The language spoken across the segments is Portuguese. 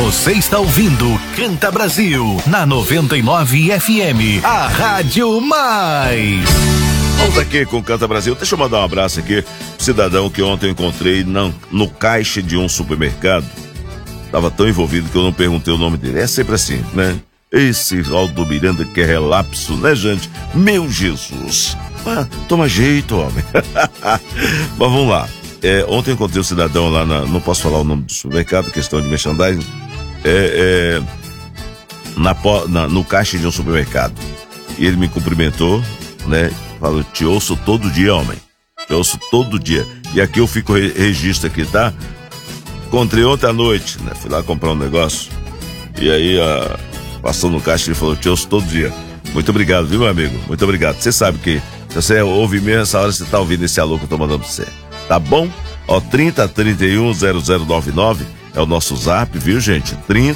Você está ouvindo Canta Brasil na 99 FM, a Rádio Mais. Vamos aqui com Canta Brasil. Deixa eu mandar um abraço aqui pro cidadão que ontem eu encontrei no caixa de um supermercado. Tava tão envolvido que eu não perguntei o nome dele. É sempre assim, né? Esse Aldo Miranda que é relapso, né, gente? Meu Jesus. Toma jeito, homem. Mas vamos lá. Ontem eu encontrei um cidadão lá não posso falar o nome do supermercado, questão de merchandising. No caixa de um supermercado. E ele me cumprimentou, né? Falou, te ouço todo dia, homem. Te ouço todo dia. E aqui eu fico registro aqui, tá? Encontrei ontem à noite, né? Fui lá comprar um negócio. E aí, passou no caixa e falou, te ouço todo dia. Muito obrigado, viu, meu amigo? Muito obrigado. Você sabe que se você ouve mesmo essa hora, você tá ouvindo esse alô que eu tô mandando pra você. Tá bom? 30310099 é o nosso zap, viu, gente?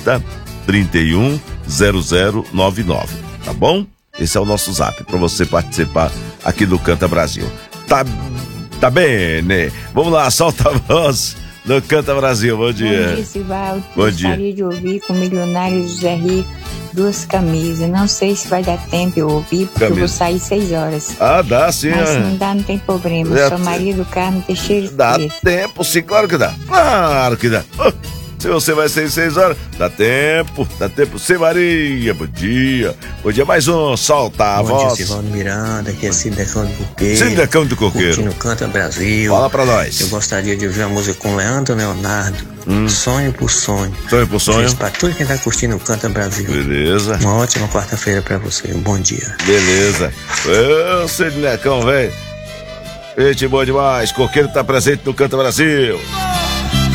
30310099. Tá bom? Esse é o nosso zap pra você participar aqui do Canta Brasil. Tá bem, né? Vamos lá, solta a voz no Canta Brasil. Bom dia. Bom dia, Sivaldo. Bom dia. Gostaria de ouvir com o milionário José Rico, Duas Camisas. Não sei se vai dar tempo eu ouvir, porque eu vou sair 6 horas. Dá sim. Mas se não dá, não tem problema. Sou Maria do Carmo Teixeira. Dá tempo, sim, claro que dá. Claro que dá. Se você vai sair 6 horas, dá tempo. Sim, Maria, bom dia. Bom dia, mais um, solta a voz. Bom dia, Sivaldo Miranda, aqui é Cidecão do Coqueiro. Cidecão do Coqueiro. Curtindo Canta Brasil. Fala pra nós. Eu gostaria de ouvir a música com Leandro Leonardo, Sonho por Sonho. Sonho por Sonho. Pra tudo quem tá curtindo o Canta Brasil. Beleza. Uma ótima quarta-feira pra você, um bom dia. Beleza. Ô, Cidecão, velho. Gente boa demais, Coqueiro tá presente no Canta Brasil.